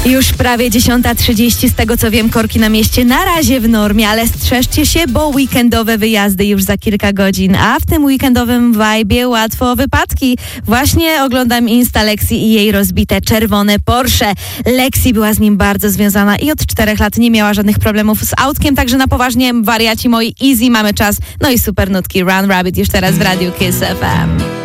Już prawie 10:30, z tego co wiem, korki na mieście na razie w normie, ale strzeżcie się, bo weekendowe wyjazdy już za kilka godzin, a w tym weekendowym vibe'ie łatwo o wypadki. Właśnie oglądam Insta Lexi i jej rozbite czerwone Porsche. Lexi była z nim bardzo związana i od 4 lat nie miała żadnych problemów z autkiem, także na poważnie, wariaci moi, easy, mamy czas. No i super nutki Run Rabbit już teraz w Radiu Kiss FM.